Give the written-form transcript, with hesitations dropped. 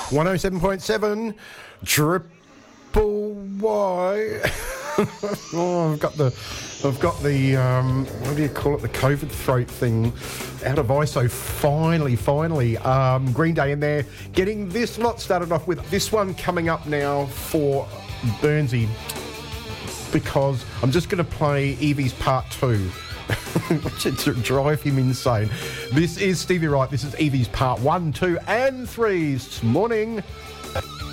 107.7 Triple Y. Oh, I've got the what do you call it? The COVID throat thing out of ISO. Finally. Green Day in there. Getting this lot started off with this one coming up now for Burnsy, because I'm just going to play Evie's Part 2. To drive him insane. This is Stevie Wright. This is Evie's Part 1, 2 and 3. Morning.